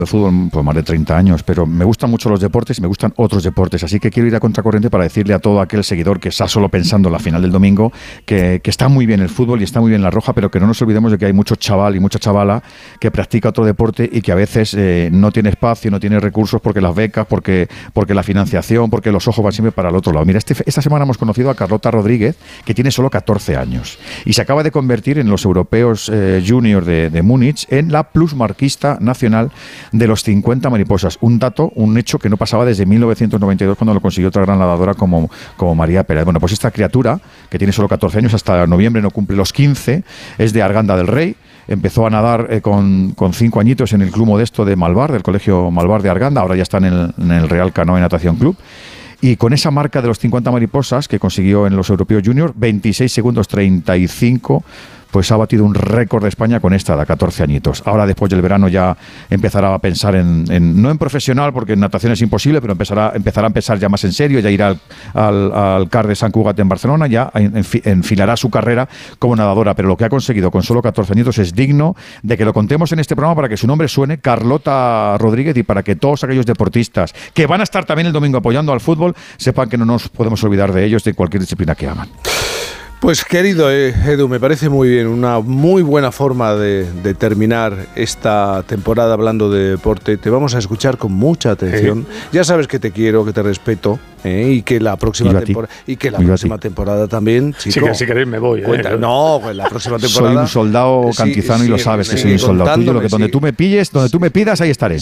de fútbol por más de 30 años, pero me gustan mucho los deportes y me gustan otros deportes, así que quiero ir a contracorriente para decirle a todo aquel seguidor que está solo pensando en la final del domingo que está muy bien el fútbol y está muy bien la roja, pero que no nos olvidemos de que hay mucho chaval y mucha chavala que practica otro deporte y que a veces no tiene espacio, no tiene recursos porque las becas, porque la financiación, porque los ojos van siempre para el otro lado. Mira, esta semana hemos conocido a Carlota Rodríguez, que tiene solo 14 años y se acaba de convertir en los europeos junior de Múnich en la plusmarquista nacional de los 50 mariposas. Un hecho que no pasaba desde 1992 cuando lo consiguió otra gran nadadora como María Pérez. Bueno, pues esta criatura, que tiene solo 14 años, hasta noviembre no cumple los 15, es de Arganda del Rey. Empezó a nadar con 5 añitos en el club modesto de Malvar, del colegio Malvar de Arganda. Ahora ya está en el Real Canoe Natación Club. Y con esa marca de los 50 mariposas que consiguió en los europeos juniors, 26 segundos 35, pues ha batido un récord de España con esta de 14 añitos. Ahora, después del verano, ya empezará a pensar no en profesional, porque en natación es imposible, pero empezará a pensar ya más en serio, ya irá al CAR de Sant Cugat en Barcelona, ya enfilará su carrera como nadadora. Pero lo que ha conseguido con solo 14 añitos es digno de que lo contemos en este programa para que su nombre suene, Carlota Rodríguez, y para que todos aquellos deportistas que van a estar también el domingo apoyando al fútbol sepan que no nos podemos olvidar de ellos, de cualquier disciplina que hagan. Pues querido Edu, me parece muy bien, una muy buena forma de terminar esta temporada hablando de deporte. Te vamos a escuchar con mucha atención. Ya sabes que te quiero, que te respeto, y que la próxima temporada también, chico. Sí, que si queréis me voy. No, pues la próxima temporada. Soy un soldado cantizano y lo sabes que soy un soldado tuyo. Donde tú me pilles, donde tú me pidas, ahí estaré.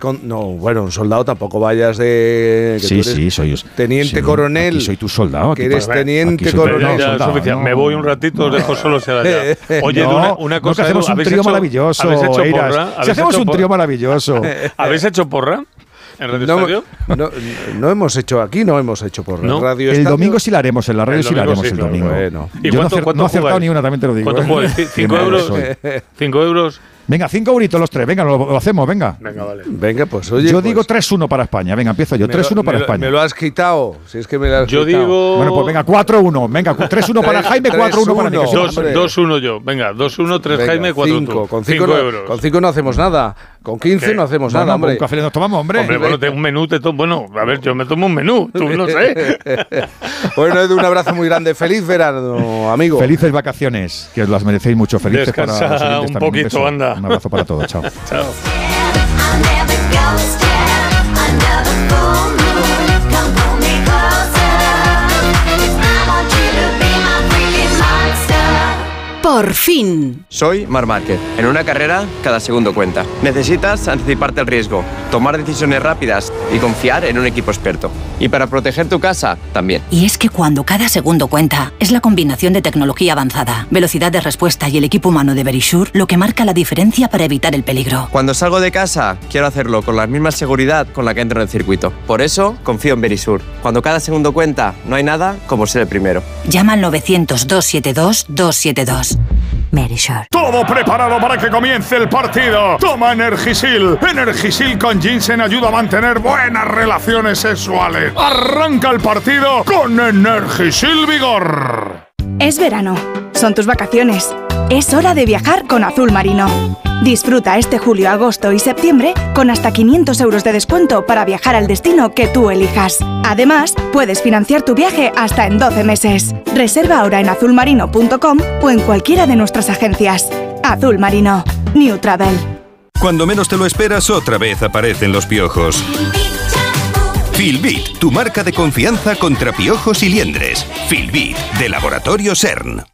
Un soldado tampoco vayas de. Sí, soy teniente coronel. Soy tu soldado. Que eres teniente coronel. Me voy un ratito, os dejo solo sea allá. Oye, una cosa, que hacemos un trío maravilloso. ¿Habéis hecho porra? Si hacemos un trío maravilloso. ¿Habéis hecho porra? ¿En Radio Estadio? No hemos hecho porra. ¿No? Radio el Estadio. Domingo sí la haremos, en la radio sí la haremos el domingo. Bueno. ¿Y yo cuánto no he acertado ni una, también te lo digo. ¿Cuánto juegas? ¿5 euros? ¿5 euros? Venga, 5 euritos los tres. Venga, lo hacemos, venga. Venga, vale. Venga, pues oye. Yo digo 3-1 para España. Venga, empiezo yo. 3-1 para España. Me lo has quitado. Si es que me lo has quitado. Digo. Bueno, pues venga, 4-1. Venga, 3-1 para Jaime, 4-1 para mí. 2-1 yo. Venga, 2-1, 3 venga, Jaime, 4 tú. Con 5 euros. Con 5 no hacemos nada. Con 15 no hacemos nada, hombre. Un café nos tomamos, hombre. Hombre, bueno, un menú te tomo. Bueno, a ver, yo me tomo un menú. Tú no sé. Bueno, Edu, un abrazo muy grande. Feliz verano, amigo. Felices vacaciones, que os las merecéis mucho. Felices descansa para los oyentes un también. poquito, anda. Un abrazo para todos. Chao. Chao. Por fin. Soy Marc Márquez. En una carrera, cada segundo cuenta. Necesitas anticiparte al riesgo, tomar decisiones rápidas y confiar en un equipo experto. Y para proteger tu casa, también. Y es que cuando cada segundo cuenta, es la combinación de tecnología avanzada, velocidad de respuesta y el equipo humano de Verisure lo que marca la diferencia para evitar el peligro. Cuando salgo de casa, quiero hacerlo con la misma seguridad con la que entro en el circuito. Por eso, confío en Verisure. Cuando cada segundo cuenta, no hay nada como ser el primero. Llama al 900-272-272. Verisure. Todo preparado para que comience el partido. Toma Energisil. Energisil con ginseng ayuda a mantener buenas relaciones sexuales. Arranca el partido con Energisil Vigor. Es verano. Son tus vacaciones. Es hora de viajar con Azul Marino. Disfruta este julio, agosto y septiembre con hasta 500 euros de descuento para viajar al destino que tú elijas. Además, puedes financiar tu viaje hasta en 12 meses. Reserva ahora en azulmarino.com o en cualquiera de nuestras agencias. Azul Marino. New Travel. Cuando menos te lo esperas, otra vez aparecen los piojos. Filbit, tu marca de confianza contra piojos y liendres. Filbit, de Laboratorio CERN.